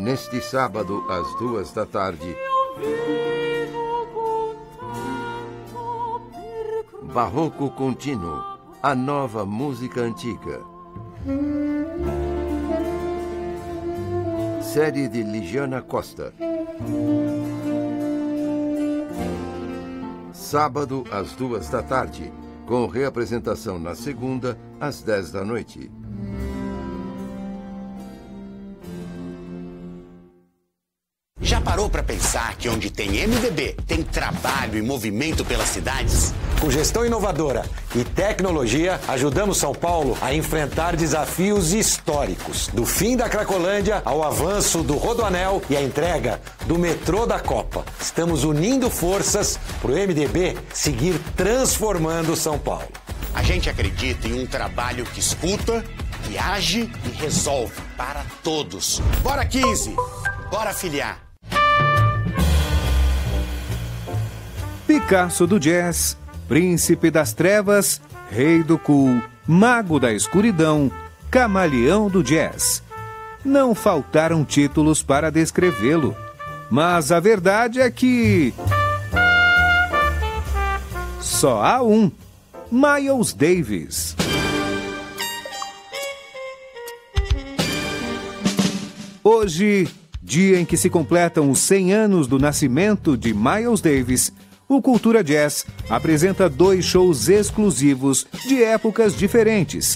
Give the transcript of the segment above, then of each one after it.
neste sábado às 14h. Barroco Contínuo, a nova música antiga. Série de Ligiana Costa. Sábado às 14h, com reapresentação na segunda às 10h. Já parou para pensar que onde tem MDB, tem trabalho e movimento pelas cidades? Com gestão inovadora e tecnologia, ajudamos São Paulo a enfrentar desafios históricos. Do fim da Cracolândia ao avanço do Rodoanel e a entrega do metrô da Copa. Estamos unindo forças para o MDB seguir transformando São Paulo. A gente acredita em um trabalho que escuta, que age e resolve para todos. Bora 15! Bora filiar! Picasso do jazz, príncipe das trevas, rei do cool, mago da escuridão, camaleão do jazz. Não faltaram títulos para descrevê-lo, mas a verdade é que só há um, Miles Davis. Hoje, dia em que se completam os 100 anos do nascimento de Miles Davis, o Cultura Jazz apresenta 2 shows exclusivos de épocas diferentes,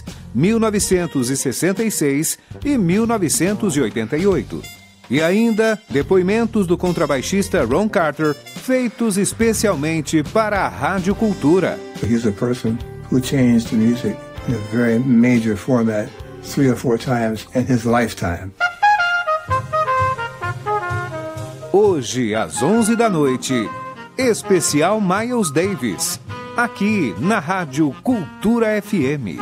1966 e 1988. E ainda, depoimentos do contrabaixista Ron Carter, feitos especialmente para a Rádio Cultura. He's a person who changed music in a very major format 3 or 4 times in his lifetime. Hoje, às 11h, especial Miles Davis, aqui na Rádio Cultura FM.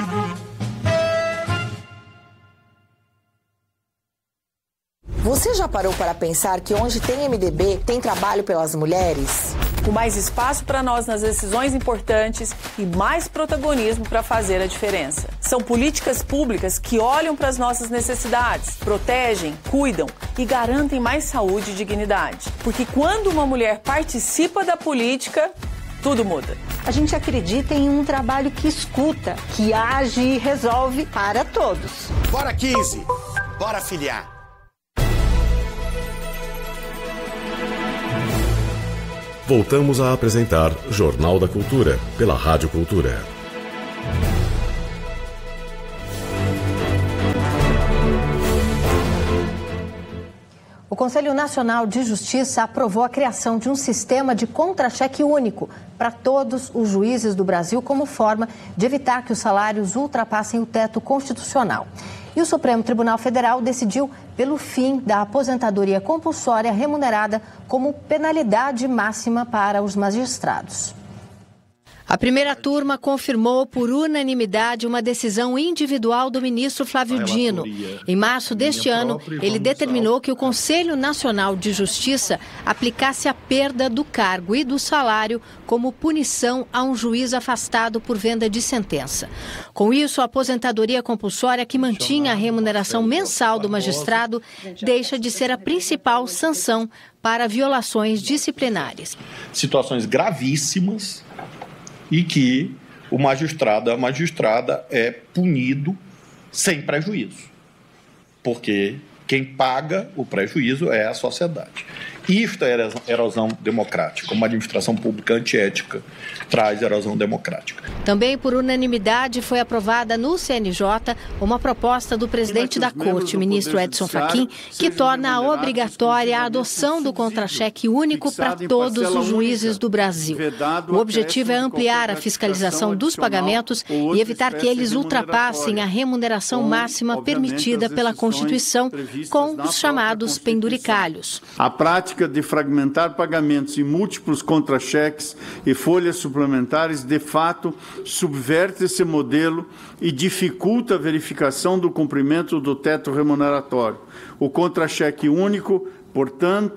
Você já parou para pensar que onde tem MDB, tem trabalho pelas mulheres? Com mais espaço para nós nas decisões importantes e mais protagonismo para fazer a diferença. São políticas públicas que olham para as nossas necessidades, protegem, cuidam e garantem mais saúde e dignidade. Porque quando uma mulher participa da política, tudo muda. A gente acredita em um trabalho que escuta, que age e resolve para todos. Bora 15! Bora filiar! Voltamos a apresentar Jornal da Cultura, pela Rádio Cultura. O Conselho Nacional de Justiça aprovou a criação de um sistema de contra-cheque único para todos os juízes do Brasil, como forma de evitar que os salários ultrapassem o teto constitucional. E o Supremo Tribunal Federal decidiu pelo fim da aposentadoria compulsória remunerada como penalidade máxima para os magistrados. A primeira turma confirmou por unanimidade uma decisão individual do ministro Flávio Dino. Em março deste ano, ele determinou que o Conselho Nacional de Justiça aplicasse a perda do cargo e do salário como punição a um juiz afastado por venda de sentença. Com isso, a aposentadoria compulsória, que mantinha a remuneração mensal do magistrado, deixa de ser a principal sanção para violações disciplinares. Situações gravíssimas e que o magistrado, a magistrada é punido sem prejuízo, porque quem paga o prejuízo é a sociedade. Isto é erosão democrática. Uma administração pública antiética traz erosão democrática. Também por unanimidade foi aprovada no CNJ uma proposta do presidente da Corte, ministro Edson Fachin, que torna obrigatória a adoção do contra-cheque único para todos os juízes do Brasil. O objetivo é ampliar a fiscalização dos pagamentos e evitar que eles ultrapassem a remuneração máxima permitida pela Constituição, com os chamados penduricalhos. A prática de fragmentar pagamentos em múltiplos contra-cheques e folhas suplementares, de fato, subverte esse modelo e dificulta a verificação do cumprimento do teto remuneratório. O contra-cheque único, portanto,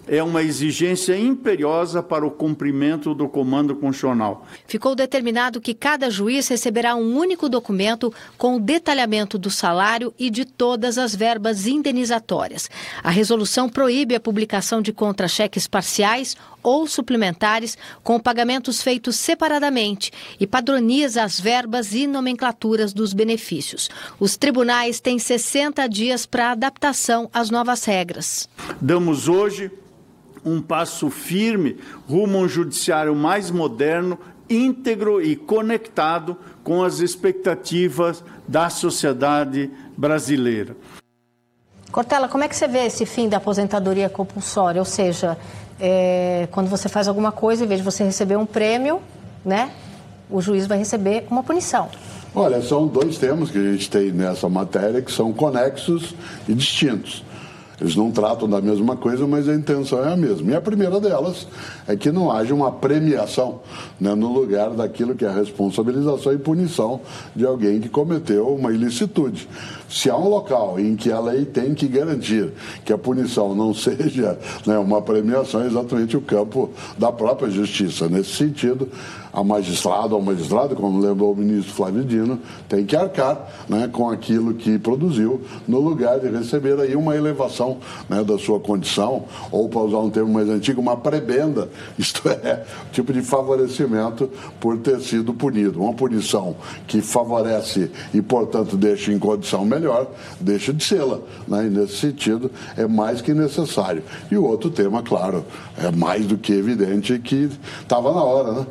é uma exigência imperiosa para o cumprimento do comando constitucional. Ficou determinado que cada juiz receberá um único documento com o detalhamento do salário e de todas as verbas indenizatórias. A resolução proíbe a publicação de contra-cheques parciais ou suplementares com pagamentos feitos separadamente e padroniza as verbas e nomenclaturas dos benefícios. Os tribunais têm 60 dias para adaptação às novas regras. Damos hoje um passo firme rumo a um judiciário mais moderno, íntegro e conectado com as expectativas da sociedade brasileira. Cortella, como é que você vê esse fim da aposentadoria compulsória? Ou seja, quando você faz alguma coisa, em vez de você receber um prêmio, né, o juiz vai receber uma punição. Olha, são dois temas que a gente tem nessa matéria que são conexos e distintos. Eles não tratam da mesma coisa, mas a intenção é a mesma. E a primeira delas é que não haja uma premiação, né, no lugar daquilo que é a responsabilização e punição de alguém que cometeu uma ilicitude. Se há um local em que a lei tem que garantir que a punição não seja, né, uma premiação, é exatamente o campo da própria justiça. Nesse sentido, a magistrada ou magistrado, como lembrou o ministro Flávio Dino, tem que arcar, né, com aquilo que produziu, no lugar de receber aí uma elevação, né, da sua condição, ou, para usar um termo mais antigo, uma prebenda, isto é, tipo de favorecimento por ter sido punido. Uma punição que favorece e, portanto, deixa em condição melhor, deixa de sê-la, né, e nesse sentido é mais que necessário. E o outro tema, claro, é mais do que evidente que estava na hora, né?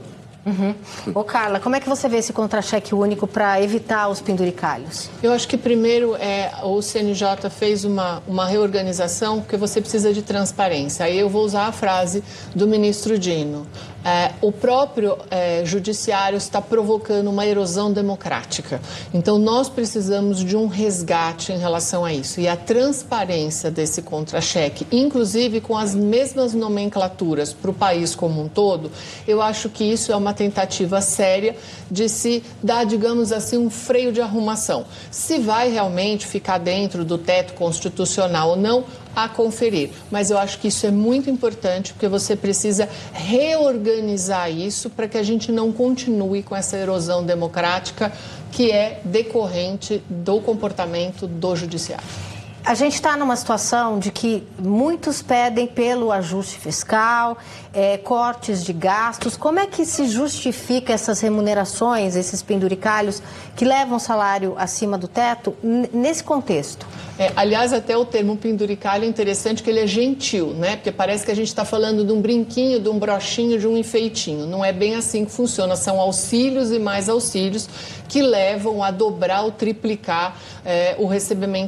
Ô Carla, como é que você vê esse contra-cheque único para evitar os penduricalhos? Eu acho que primeiro o CNJ fez uma reorganização porque você precisa de transparência. Aí eu vou usar a frase do ministro Dino. O próprio judiciário está provocando uma erosão democrática. Então, nós precisamos de um resgate em relação a isso. E a transparência desse contra-cheque, inclusive com as mesmas nomenclaturas para o país como um todo, eu acho que isso é uma tentativa séria de se dar, digamos assim, um freio de arrumação. Se vai realmente ficar dentro do teto constitucional ou não, a conferir. Mas eu acho que isso é muito importante, porque você precisa reorganizar isso para que a gente não continue com essa erosão democrática que é decorrente do comportamento do judiciário. A gente está numa situação de que muitos pedem pelo ajuste fiscal, cortes de gastos. Como é que se justifica essas remunerações, esses penduricalhos que levam o salário acima do teto nesse contexto? Aliás, até o termo penduricalho é interessante que ele é gentil, né? Porque parece que a gente está falando de um brinquinho, de um brochinho, de um enfeitinho. Não é bem assim que funciona. São auxílios e mais auxílios que levam a dobrar ou triplicar o recebimento